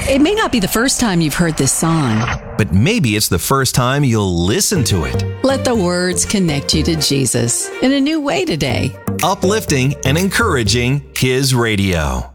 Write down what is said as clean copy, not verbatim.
It may not be the first time you've heard this song, but maybe it's the first time you'll listen to it. let the words connect you to Jesus in a new way today. Uplifting and encouraging His radio.